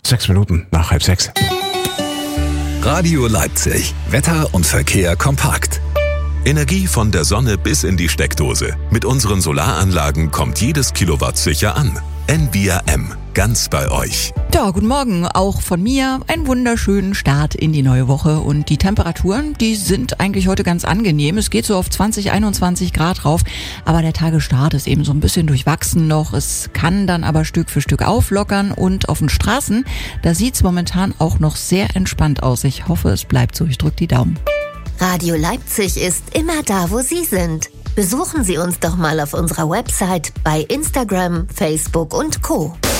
6 Minuten nach 5:30. Radio Leipzig. Wetter und Verkehr kompakt. Energie von der Sonne bis in die Steckdose. Mit unseren Solaranlagen kommt jedes Kilowatt sicher an. NBRM. Ganz bei euch. Ja, guten Morgen auch von mir. Einen wunderschönen Start in die neue Woche. Und die Temperaturen, die sind eigentlich heute ganz angenehm. Es geht so auf 20, 21 Grad rauf. Aber der Tagesstart ist eben so ein bisschen durchwachsen noch. Es kann dann aber Stück für Stück auflockern. Und auf den Straßen, da sieht's momentan auch noch sehr entspannt aus. Ich hoffe, es bleibt so. Ich drücke die Daumen. Radio Leipzig ist immer da, wo Sie sind. Besuchen Sie uns doch mal auf unserer Website, bei Instagram, Facebook und Co.